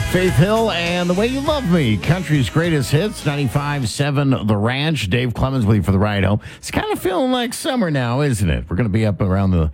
Faith Hill and The Way You Love Me, country's greatest hits, 95.7 The Ranch. Dave Clemens with you for the ride home. It's kind of feeling like summer now, isn't it? We're going to be up around the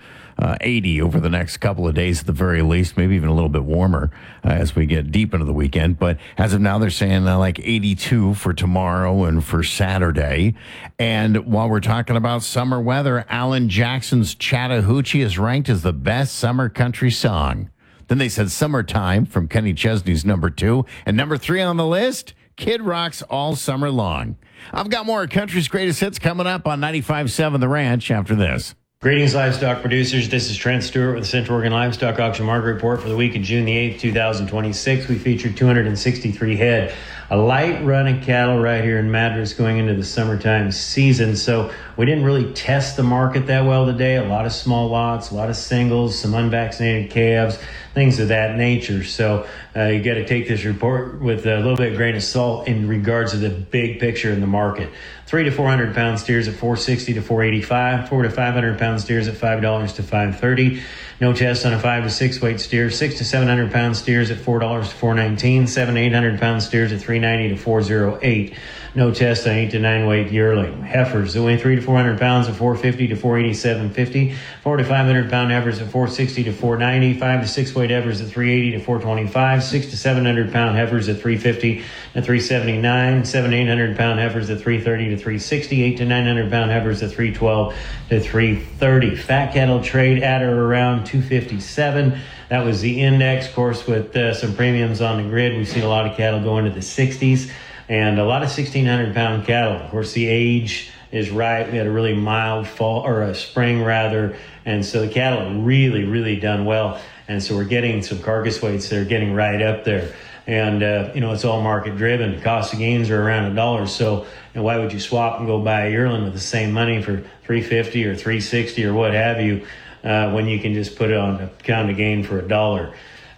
80 over the next couple of days at the very least, maybe even a little bit warmer as we get deep into the weekend. But as of now, they're saying like 82 for tomorrow and for Saturday. And while we're talking about summer weather, Alan Jackson's Chattahoochee is ranked as the best summer country song. Then they said Summertime from Kenny Chesney's number 2. And number 3 on the list, Kid Rock's All Summer Long. I've got more country's greatest hits coming up on 95.7 The Ranch after this. Greetings, livestock producers. This is Trent Stewart with the Central Oregon Livestock Auction Market Report for the week of June the 8th, 2026. We featured 263 head. A light run of cattle right here in Madras going into the summertime season. So we didn't really test the market that well today. A lot of small lots, a lot of singles, some unvaccinated calves, things of that nature. So you got to take this report with a little bit of grain of salt in regards to the big picture in the market. 3 to 400 pound steers at $460 to $485, 4 to 500 pound steers at $5 to $530. No test on a 5 to 6 weight steer. 6 to 700 pound steers at $4 to $419. 7 to 800 pound steers at $390 to $408. No test on 8 to 9 weight yearling. Heifers that weigh 3 to 400 pounds at $450 to $487.50. 4 to 500 pound heifers at $460 to $490. 5 to 6 weight heifers at $380 to $425. 6 to 700 pound heifers at $350 to $379. 7 to 800 pound heifers at $330 to $360. 8 to 900 pound heifers at $312 to $330. Fat cattle trade at or around $257. That was the index, of course, with some premiums on the grid. We've seen a lot of cattle go into the 60s and a lot of 1,600 pound cattle. Of course, the age is right. We had a really mild fall, or a spring rather, and so the cattle are really, really done well. And so we're getting some carcass weights that are getting right up there. And, it's all market driven. Cost of gains are around $1. So why would you swap and go buy a yearling with the same money for $350 or $360 or what have you, when you can just put it on a count of gain for $1?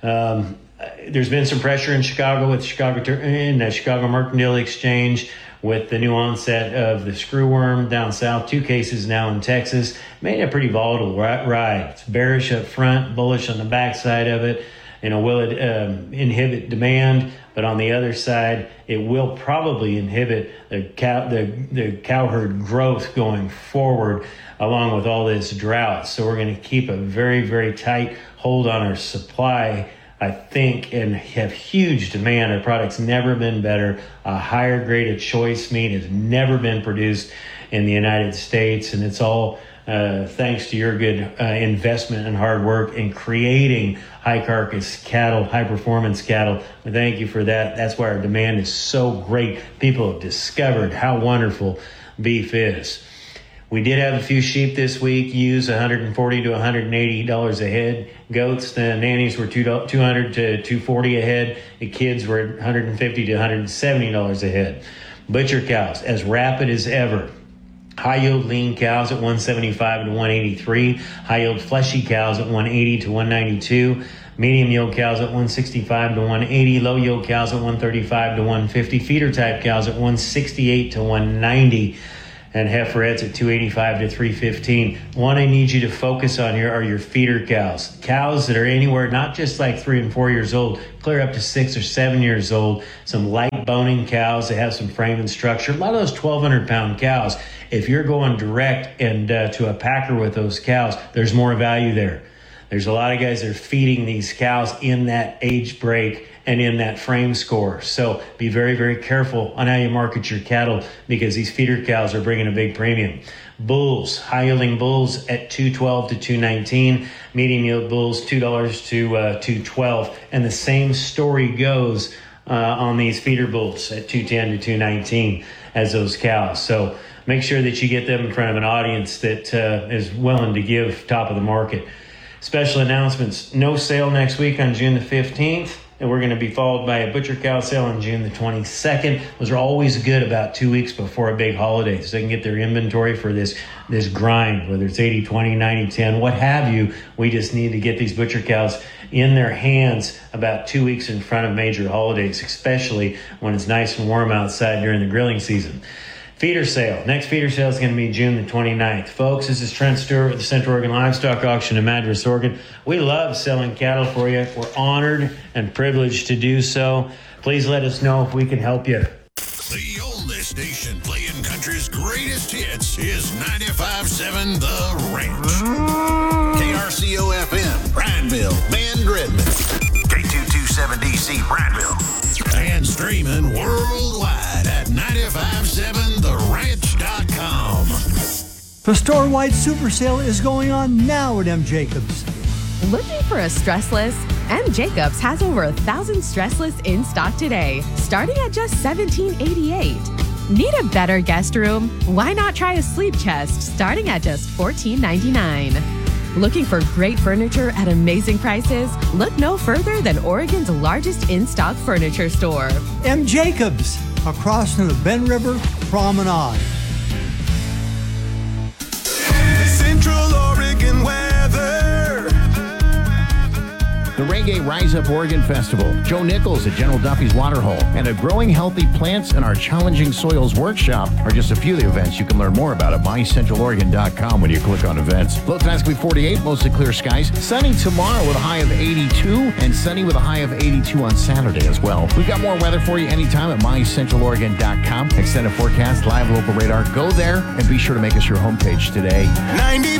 There's been some pressure in Chicago with the Chicago Mercantile Exchange with the new onset of the screwworm down south. 2 cases now in Texas. Made a pretty volatile ride. It's bearish up front, bullish on the backside of it. Will it inhibit demand? But on the other side, it will probably inhibit the cow herd growth going forward, along with all this drought. So we're going to keep a very, very tight hold on our supply, I think, and have huge demand. Our product's never been better. A higher grade of choice meat has never been produced in the United States, and it's all thanks to your good investment and hard work in creating high carcass cattle, high performance cattle. We thank you for that. That's why our demand is so great. People have discovered how wonderful beef is. We did have a few sheep this week use $140 to $180 a head. Goats, the nannies were $200 to $240 a head. The kids were $150 to $170 a head. Butcher cows, as rapid as ever. High yield lean cows at 175 to 183. High yield fleshy cows at 180 to 192. Medium yield cows at 165 to 180. Low yield cows at 135 to 150. Feeder type cows at 168 to 190. And heiferettes at 285 to 315. One I need you to focus on here are your feeder cows. Cows that are anywhere, not just like 3 and 4 years old, clear up to 6 or 7 years old. Some light boning cows that have some frame and structure. A lot of those 1,200 pound cows, if you're going direct and to a packer with those cows, there's more value there. There's a lot of guys that are feeding these cows in that age break and in that frame score. So be very, very careful on how you market your cattle, because these feeder cows are bringing a big premium. Bulls, high yielding bulls at $212 to $219. Medium yield bulls, $2 to $212. And the same story goes on these feeder bulls at $210 to $219 as those cows. So make sure that you get them in front of an audience that is willing to give top of the market. Special announcements. No sale next week on June the 15th. And we're going to be followed by a butcher cow sale on June the 22nd. Those are always good about 2 weeks before a big holiday, so they can get their inventory for this grind, whether it's 80-20, 90-10, what have you. We just need to get these butcher cows in their hands about 2 weeks in front of major holidays, especially when it's nice and warm outside during the grilling season. Feeder sale. Next feeder sale is going to be June the 29th. Folks, this is Trent Stewart with the Central Oregon Livestock Auction in Madras, Oregon. We love selling cattle for you. We're honored and privileged to do so. Please let us know if we can help you. The oldest station playing country's greatest hits is 95.7 The Ranch. KRCO-FM, Prineville, Van Gridman. K227DC, Prineville. And streaming worldwide at 957theranch.com. The store-wide super sale is going on now at M. Jacobs. Looking for a stressless? M. Jacobs has over 1,000 stressless in stock today, starting at just $17.88. Need a better guest room? Why not try a sleep chest starting at just $14.99? Looking for great furniture at amazing prices? Look no further than Oregon's largest in-stock furniture store. M. Jacobs, across from the Ben River Promenade. Central Oregon weather. The Reggae Rise Up Oregon Festival, Joe Nichols at General Duffy's Waterhole, and a Growing Healthy Plants and Our Challenging Soils workshop are just a few of the events you can learn more about at mycentraloregon.com when you click on events. Low tonight's going to be 48, mostly clear skies. Sunny tomorrow with a high of 82, and sunny with a high of 82 on Saturday as well. We've got more weather for you anytime at mycentraloregon.com. Extended forecast, live local radar. Go there and be sure to make us your homepage today. 90